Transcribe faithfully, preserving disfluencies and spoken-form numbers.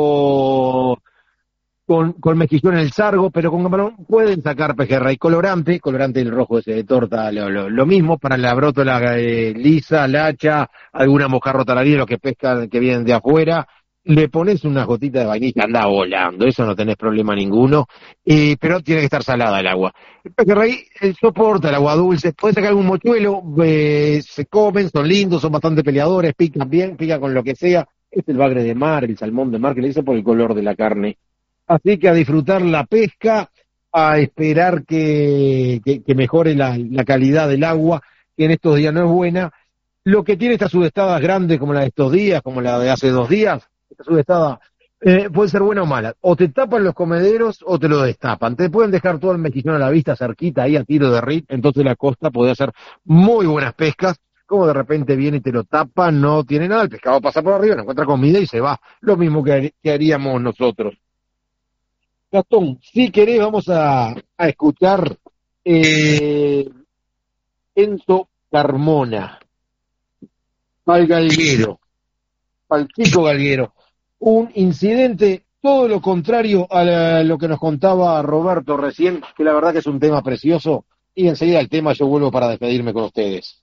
con, con mejillón en el sargo, pero con camarón pueden sacar pejerrey colorante, colorante el rojo ese de torta, lo, lo, lo mismo para la brótola eh, lisa, lacha, alguna mojarra taradilla, los que pescan que vienen de afuera, le pones unas gotitas de vainilla, anda volando, eso no tenés problema ninguno, eh, pero tiene que estar salada el agua. El pejerrey eh, soporta el agua dulce, puedes sacar algún mochuelo, eh, se comen, son lindos, son bastante peleadores, pican bien, pican con lo que sea, es el bagre de mar, el salmón de mar que le dicen por el color de la carne. Así que a disfrutar la pesca, a esperar que, que, que mejore la, la calidad del agua, que en estos días no es buena. Lo que tiene estas sudestadas grandes como la de estos días, como la de hace dos días, esta sudestada eh, puede ser buena o mala. O te tapan los comederos o te lo destapan. Te pueden dejar todo el mejillón a la vista, cerquita, ahí a tiro de rit, entonces la costa puede hacer muy buenas pescas. Como de repente viene y te lo tapa, no tiene nada, el pescado pasa por arriba, no encuentra comida y se va. Lo mismo que, que haríamos nosotros. Gastón, si querés vamos a, a escuchar eh, Enzo Carmona, al galguero, al chico galguero. Un incidente todo lo contrario a la- lo que nos contaba Roberto recién, que la verdad que es un tema precioso, y enseguida el tema yo vuelvo para despedirme con ustedes.